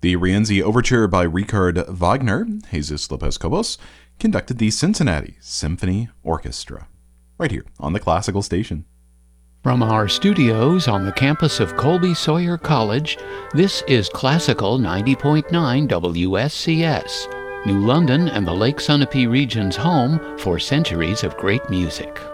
The Rienzi Overture by Richard Wagner, Jesus Lopez-Cobos, conducted the Cincinnati Symphony Orchestra, right here on the Classical Station. From our studios on the campus of Colby Sawyer College, this is Classical 90.9 WSCS, New London and the Lake Sunapee region's home for centuries of great music.